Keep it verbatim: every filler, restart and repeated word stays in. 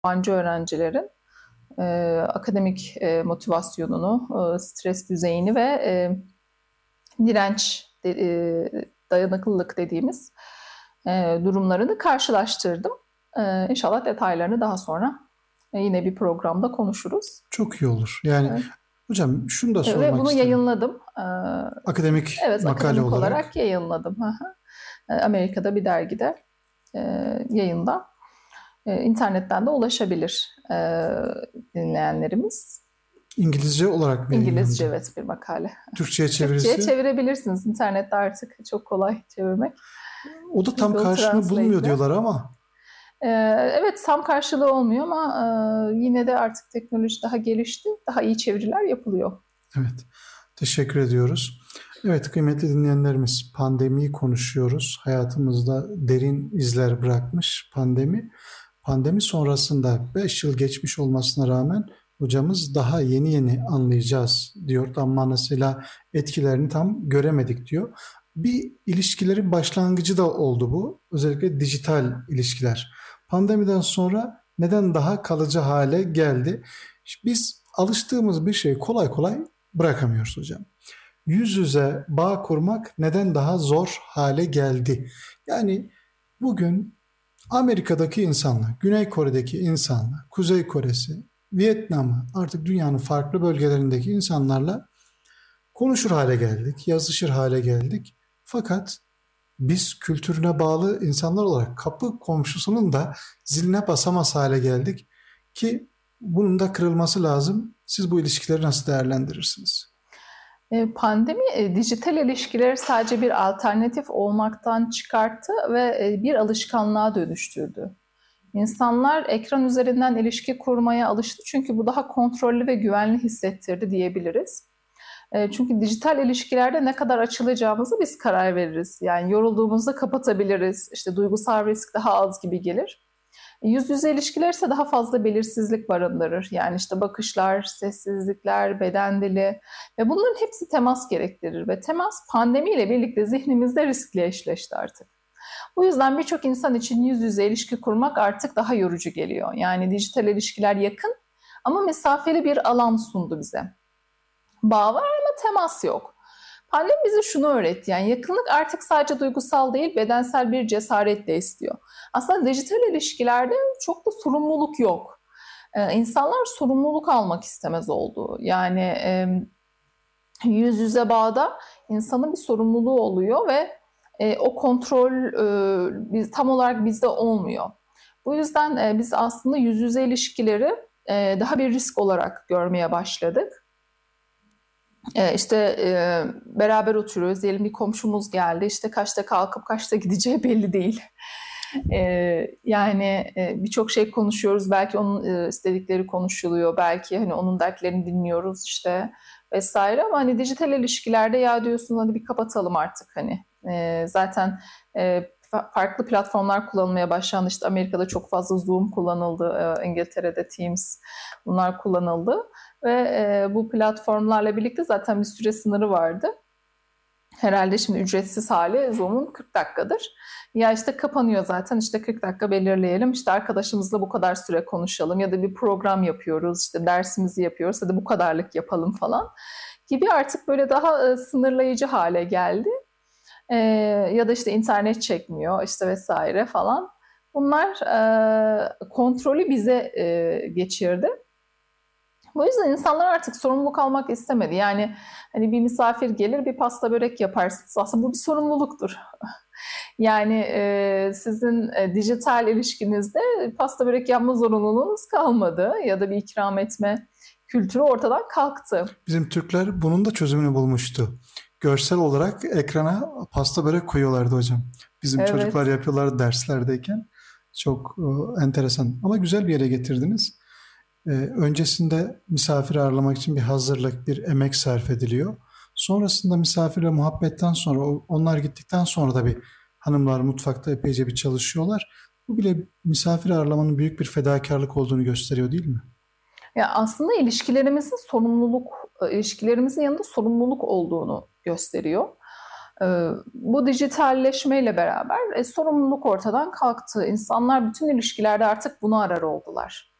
yabancı öğrencilerin e, akademik e, motivasyonunu, e, stres düzeyini ve e, direnç, de, e, dayanıklılık dediğimiz e, durumlarını karşılaştırdım. E, İnşallah detaylarını daha sonra e, yine bir programda konuşuruz. Çok iyi olur. Yani Evet. hocam şunu da Ve sormak bunu isterim. yayınladım. E, Akademik evet, makale akademik olarak, olarak. yayınladım. E, Amerika'da bir dergide e, yayında. E, internetten de ulaşabilir e, dinleyenlerimiz. İngilizce olarak mı İngilizce, yayınlandı? evet, bir makale. Türkçe'ye çevirisi? Türkçe'ye çevirebilirsiniz. İnternette artık çok kolay çevirmek. O da tam Google karşılığını bulmuyor Translate'le. diyorlar ama. Ee, evet, tam karşılığı olmuyor ama e, yine de artık teknoloji daha gelişti. Daha iyi çeviriler yapılıyor. Evet. Teşekkür ediyoruz. Evet kıymetli dinleyenlerimiz, pandemiyi konuşuyoruz. Hayatımızda derin izler bırakmış pandemi. Pandemi sonrasında beş yıl geçmiş olmasına rağmen hocamız daha yeni yeni anlayacağız diyor. Tam manasıyla etkilerini tam göremedik diyor. Bir ilişkilerin başlangıcı da oldu bu. Özellikle dijital ilişkiler. Pandemiden sonra neden daha kalıcı hale geldi? Biz alıştığımız bir şeyi kolay kolay bırakamıyoruz hocam. Yüz yüze bağ kurmak neden daha zor hale geldi? Yani bugün Amerika'daki insanlar, Güney Kore'deki insanlar, Kuzey Kore'si, Vietnam'ı, artık dünyanın farklı bölgelerindeki insanlarla konuşur hale geldik, yazışır hale geldik. Fakat biz kültürüne bağlı insanlar olarak kapı komşusunun da ziline basamaz hale geldik ki bunun da kırılması lazım. Siz bu ilişkileri nasıl değerlendirirsiniz? Pandemi e, dijital ilişkileri sadece bir alternatif olmaktan çıkarttı ve e, bir alışkanlığa dönüştürdü. İnsanlar ekran üzerinden ilişki kurmaya alıştı çünkü bu daha kontrollü ve güvenli hissettirdi diyebiliriz. E, Çünkü dijital ilişkilerde ne kadar açılacağımızı biz karar veririz. Yani yorulduğumuzda kapatabiliriz. İşte duygusal risk daha az gibi gelir. Yüz yüze ilişkiler ise daha fazla belirsizlik barındırır. Yani işte bakışlar, sessizlikler, beden dili ve bunların hepsi temas gerektirir ve temas pandemiyle birlikte zihnimizde riskle eşleşti artık. Bu yüzden birçok insan için yüz yüze ilişki kurmak artık daha yorucu geliyor. Yani dijital ilişkiler yakın ama mesafeli bir alan sundu bize. Bağ var ama temas yok. Pandemi bize şunu öğretti, yani yakınlık artık sadece duygusal değil, bedensel bir cesaret de istiyor. Aslında dijital ilişkilerde çok da sorumluluk yok. Ee, insanlar sorumluluk almak istemez oldu. Yani e, yüz yüze bağda insanın bir sorumluluğu oluyor ve e, o kontrol e, biz, tam olarak bizde olmuyor. Bu yüzden e, biz aslında yüz yüze ilişkileri e, daha bir risk olarak görmeye başladık. Ee, işte e, beraber oturuyoruz. Diyelim bir komşumuz geldi. İşte kaçta kalkıp kaçta gideceği belli değil. Ee, yani e, birçok şey konuşuyoruz. Belki onun e, istedikleri konuşuluyor. Belki hani onun dertlerini dinliyoruz işte vesaire. Ama hani dijital ilişkilerde ya diyorsun hadi bir kapatalım artık hani. E, zaten e, farklı platformlar kullanılmaya başlandı. İşte Amerika'da çok fazla Zoom kullanıldı. E, İngiltere'de Teams bunlar kullanıldı. Ve e, bu platformlarla birlikte zaten bir süre sınırı vardı. Herhalde şimdi ücretsiz hali Zoom'un kırk dakikadır. Ya işte kapanıyor zaten, işte kırk dakika belirleyelim. İşte arkadaşımızla bu kadar süre konuşalım ya da bir program yapıyoruz, işte dersimizi yapıyoruz ya da bu kadarlık yapalım falan gibi artık böyle daha e, sınırlayıcı hale geldi. E, ya da işte internet çekmiyor işte vesaire falan. Bunlar e, kontrolü bize e, geçirdi. Bu yüzden insanlar artık sorumluluk almak istemedi. Yani hani bir misafir gelir bir pasta börek yaparsınız. Aslında bu bir sorumluluktur. Yani e, sizin e, dijital ilişkinizde pasta börek yapma zorunluluğunuz kalmadı. Ya da bir ikram etme kültürü ortadan kalktı. Bizim Türkler bunun da çözümünü bulmuştu. Görsel olarak ekrana pasta börek koyuyorlardı hocam. Bizim Evet. çocuklar yapıyorlardı derslerdeyken. Çok e, enteresan ama güzel bir yere getirdiniz. E, öncesinde misafir ağırlamak için bir hazırlık, bir emek sarf ediliyor. Sonrasında misafirle muhabbetten sonra, onlar gittikten sonra da bir hanımlar mutfakta epeyce bir çalışıyorlar. Bu bile misafir ağırlamanın büyük bir fedakarlık olduğunu gösteriyor değil mi? Ya aslında ilişkilerimizin sorumluluk, ilişkilerimizin yanında sorumluluk olduğunu gösteriyor. Ee, Bu dijitalleşmeyle beraber e, sorumluluk ortadan kalktı. İnsanlar bütün ilişkilerde artık bunu arar oldular.